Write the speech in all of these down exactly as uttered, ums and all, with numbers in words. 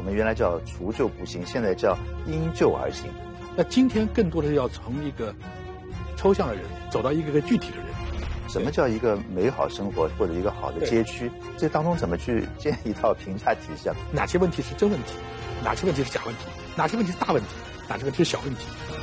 们原来叫除旧布新，现在叫因旧而新。 那今天更多的要从一个抽象的人走到一个个具体的人。 什么叫一个美好生活或者一个好的街区？这当中怎么去建一套评价体系？ 哪些问题是真问题？哪些问题是假问题？哪些问题是大问题？哪些问题是小问题？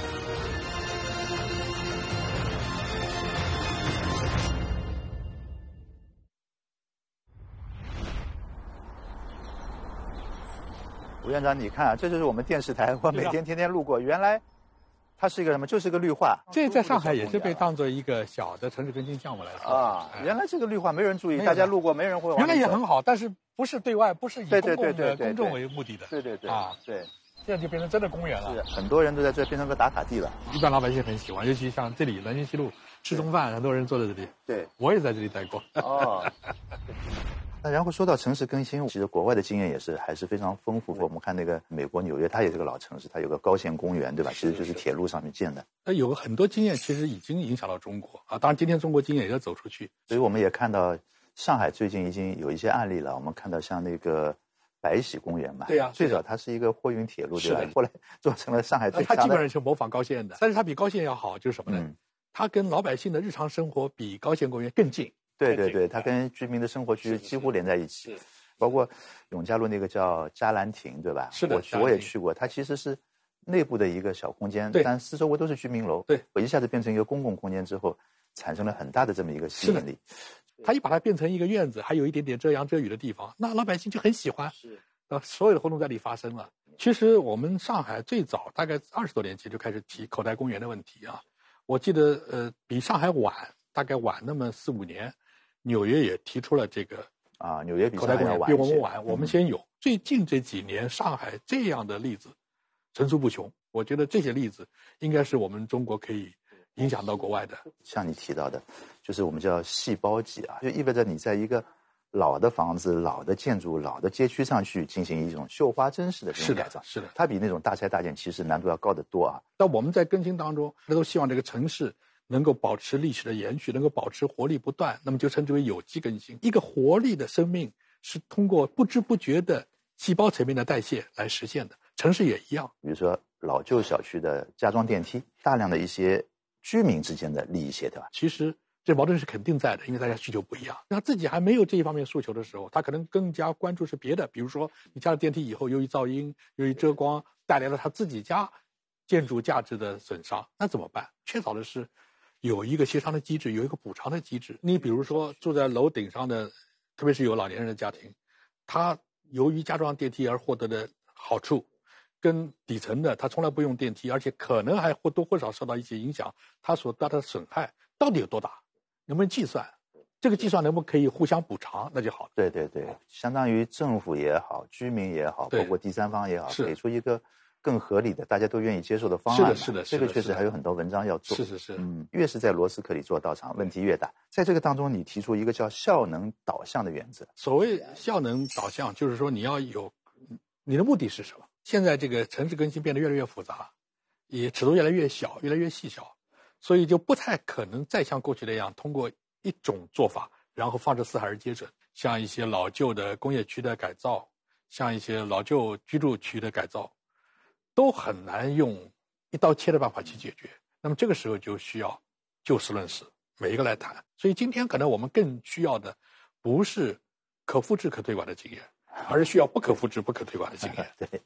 吴院长，你看啊，这就是我们电视台，我每天天天路过，原来它是一个什么？就是个绿化。 这在上海也是被当做一个小的城市更新项目来说啊。原来这个绿化没人注意，大家路过没人会往。 原来也很好，但是不是对外，不是以公共的公众为目的的。 对对对啊， 对。 现在就变成真的公园了。 是，很多人都在这变成个打卡地了。 一般老百姓很喜欢，尤其像这里南京西路吃中饭，很多人坐在这里。 对， 我也在这里待过。 哦。那然后说到城市更新，其实国外的经验也是还是非常丰富。我们看那个美国纽约，它也是个老城市，它有个高线公园，对吧？其实就是铁路上面建的。 那有很多经验，其实已经影响到中国啊。当然，今天中国经验也要走出去。 所以我们也看到上海最近已经有一些案例了。我们看到像那个白喜公园嘛， 对呀、啊， 最早它是一个货运铁路，对吧？后来做成了上海最强的。 它基本上是模仿高线的，但是它比高线要好，就是什么呢？ 嗯、 它跟老百姓的日常生活比高线公园更近。 对对对，它跟居民的生活区几乎连在一起。包括永嘉路那个叫嘉兰亭，对吧？ 是的， 我去我也去过，它其实是内部的一个小空间，但四周围都是居民楼。 对， 我一下子变成一个公共空间之后，产生了很大的这么一个吸引力。 它一把它变成一个院子，还有一点点遮阳遮雨的地方，那老百姓就很喜欢。是，那所有的活动在里发生了。其实我们上海最早大概二十多年前就开始提口袋公园的问题啊。我记得呃，比上海晚大概晚那么四五年，纽约也提出了这个。 啊，纽约比口袋公园比我们晚，我们先有。 嗯、 最近这几年，上海这样的例子层出不穷。我觉得这些例子应该是我们中国可以影响到国外的。 像你提到的，就是我们叫细胞级啊，就意味着你在一个老的房子、老的建筑、老的街区上去进行一种绣花针式的这种改造。 是的， 它比那种大拆大建其实难度要高得多啊。 但我们在更新当中，都希望这个城市能够保持历史的延续，能够保持活力不断，那么就称之为有机更新。一个活力的生命是通过不知不觉的细胞层面的代谢来实现的，城市也一样。 比如说老旧小区的加装电梯，大量的一些居民之间的利益协调， 其实这矛盾是肯定在的，因为大家需求不一样。那自己还没有这一方面诉求的时候，他可能更加关注是别的，比如说你加了电梯以后，由于噪音、由于遮光，带来了他自己家建筑价值的损伤，那怎么办？缺少的是有一个协商的机制，有一个补偿的机制。你比如说住在楼顶上的，特别是有老年人的家庭，他由于加装电梯而获得的好处，跟底层的他从来不用电梯，而且可能还或多或少受到一些影响，他所带来的损害到底有多大？能不能计算？这个计算能不能可以互相补偿？那就好了。 对对对，相当于政府也好，居民也好，包括第三方也好，给出一个更合理的、大家都愿意接受的方案。 是的，是的， 这个确实还有很多文章要做。 是是是， 嗯，越是在螺丝壳里做道场，问题越大。在这个当中，你提出一个叫效能导向的原则。 所谓效能导向，就是说你要有你的目的是什么？现在这个城市更新变得越来越复杂，也尺度越来越小，越来越细小，所以就不太可能再像过去那样通过一种做法，然后放之四海而皆准。像一些老旧的工业区的改造，像一些老旧居住区的改造，都很难用一刀切的办法去解决。那么这个时候就需要就事论事，每一个来谈。所以今天可能我们更需要的不是可复制可推广的经验，而是需要不可复制不可推广的经验。 对。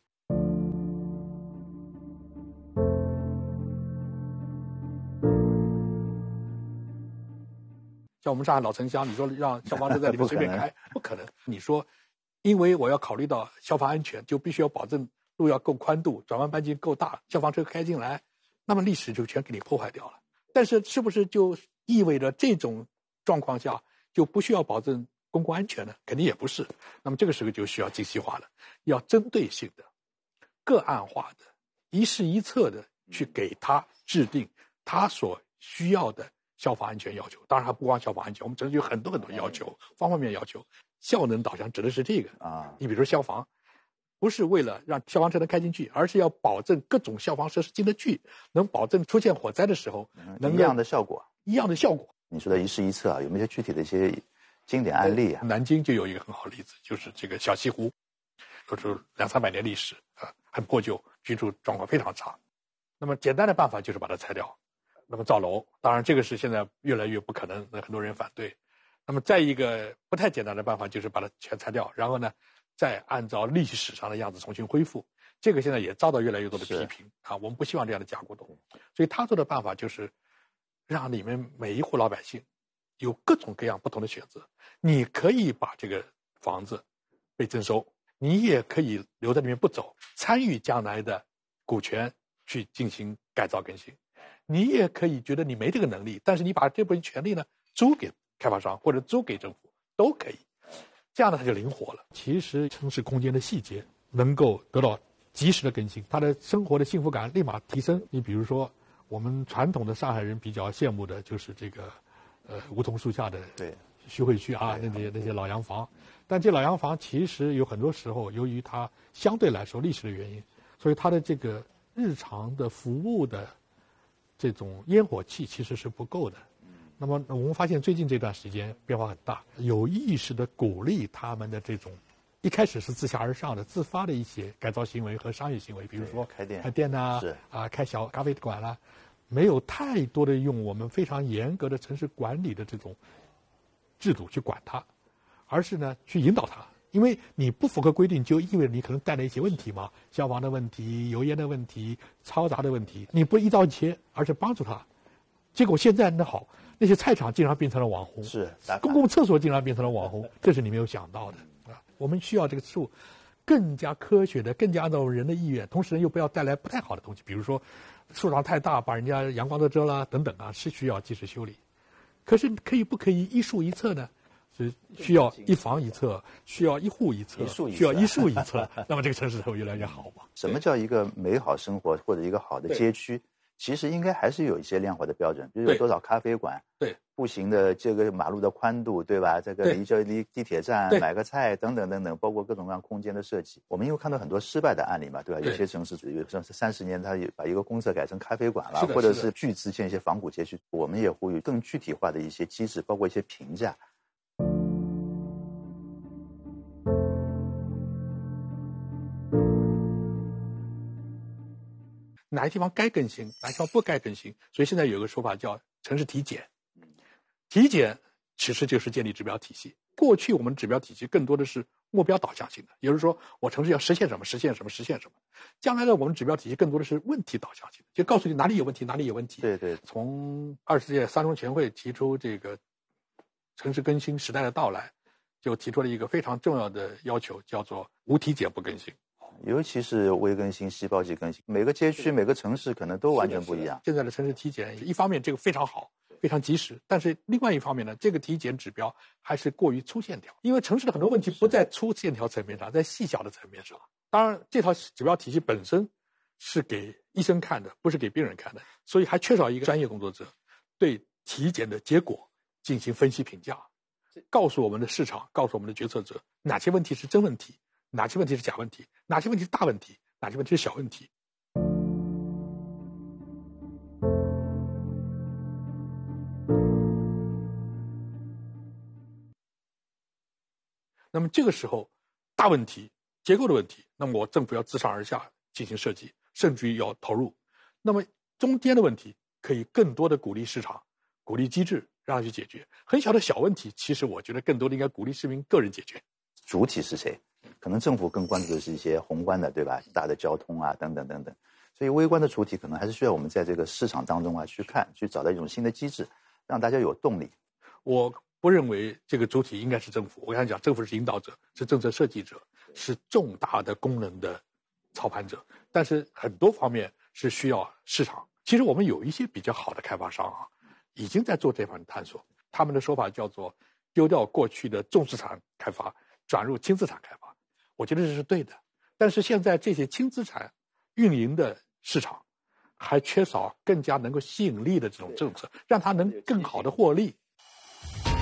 像我们上海老城乡，你说让消防车在里面随便开，不可能。你说，因为我要考虑到消防安全，就必须要保证路要够宽度，转弯半径够大，消防车开进来，那么历史就全给你破坏掉了。但是是不是就意味着这种状况下就不需要保证公共安全呢？肯定也不是。那么这个时候就需要精细化了，要针对性的、个案化的、一事一策的去给他制定他所需要的消防安全要求。当然还不光消防安全，我们城市有很多很多要求，方方面面要求。效能导向指的是这个啊。你比如说消防，不是为了让消防车能开进去，而是要保证各种消防设施进得去，能保证出现火灾的时候能一样的效果。 一样的效果。 你说的一事一策啊，有没有具体的一些经典案例啊？ 南京就有一个很好的例子，就是这个小西湖。 都是两三百年历史啊，很破旧，居住状况非常差。那么简单的办法就是把它拆掉。那么造楼，当然这个是现在越来越不可能，那很多人反对。那么再一个不太简单的办法就是把它全拆掉，然后呢，再按照历史上的样子重新恢复。这个现在也遭到越来越多的批评啊，我们不希望这样的假古董。所以他做的办法就是让你们每一户老百姓有各种各样不同的选择。你可以把这个房子被征收，你也可以留在里面不走，参与将来的股权去进行改造更新。你也可以觉得你没这个能力，但是你把这部分权利呢租给开发商或者租给政府都可以，这样呢它就灵活了。其实城市空间的细节能够得到及时的更新，他的生活的幸福感立马提升。你比如说，我们传统的上海人比较羡慕的就是这个，呃，梧桐树下的对徐汇区啊，那些那些老洋房。但这老洋房其实有很多时候，由于它相对来说历史的原因，所以它的这个日常的服务的这种烟火气其实是不够的。那么我们发现最近这段时间变化很大，有意识的鼓励他们的这种。一开始是自下而上的、自发的一些改造行为和商业行为，比如说开店、 开店呐、啊、啊开小咖啡馆啦、啊，没有太多的用我们非常严格的城市管理的这种制度去管它，而是呢去引导它。因为你不符合规定，就意味着你可能带来一些问题嘛，消防的问题、油烟的问题、嘈杂的问题，你不一刀切，而是帮助他。结果现在那好，那些菜场竟然变成了网红， 是公共厕所竟然变成了网红，这是你没有想到的。我们需要这个树更加科学的，更加按照人的意愿，同时又不要带来不太好的东西，比如说树长太大把人家阳光都遮了等等啊，是需要及时修理。可是可以不可以一树一册呢？是需要一房一册，需要一户一册，需要一树一册，那么这个城市才会越来越好嘛。 什么叫一个美好生活或者一个好的街区？其实应该还是有一些量化的标准，比如有多少咖啡馆， 对， 步行的这个马路的宽度，对吧？这个离就离地铁站买个菜等等等等，包括各种各样空间的设计。我们因为看到很多失败的案例嘛，对吧？ 对， 有些城市有像是三十年，它把一个公厕改成咖啡馆了， 是或者是巨资建一些仿古街区。我们也呼吁更具体化的一些机制，包括一些评价。 哪些地方该更新，哪些地方不该更新，所以现在有个说法叫城市体检。体检其实就是建立指标体系。过去我们指标体系更多的是目标导向性的，也就是说我城市要实现什么，实现什么，实现什么。将来呢，我们指标体系更多的是问题导向性的，就告诉你哪里有问题，哪里有问题。 对对。 从二十届三中全会提出这个城市更新时代的到来，就提出了一个非常重要的要求，叫做无体检不更新。 尤其是微更新、细胞级更新，每个街区、每个城市可能都完全不一样。 现在的城市体检，一方面这个非常好，非常及时，但是另外一方面呢，这个体检指标还是过于粗线条，因为城市的很多问题不在粗线条层面上，在细小的层面上。当然，这套指标体系本身是给医生看的，不是给病人看的，所以还缺少一个专业工作者对体检的结果进行分析评价，告诉我们的市场，告诉我们的决策者哪些问题是真问题，哪些问题是假问题，哪些问题是大问题，哪些问题是小问题。那么这个时候，大问题、结构的问题，那么我政府要自上而下进行设计，甚至于要投入。那么中间的问题，可以更多的鼓励市场、鼓励机制让它去解决。很小的小问题，其实我觉得更多的应该鼓励市民个人解决。 主体是谁？可能政府更关注的是一些宏观的，对吧？大的交通啊，等等等等。所以微观的主体可能还是需要我们在这个市场当中啊去看，去找到一种新的机制，让大家有动力。 我不认为这个主体应该是政府。我刚才讲，政府是引导者，是政策设计者，是重大的功能的操盘者。但是很多方面是需要市场。其实我们有一些比较好的开发商啊，已经在做这方面探索。他们的说法叫做丢掉过去的重资产开发，转入轻资产开发。我觉得这是对的。但是现在这些轻资产运营的市场还缺少更加能够吸引力的这种政策，让它能更好的获利。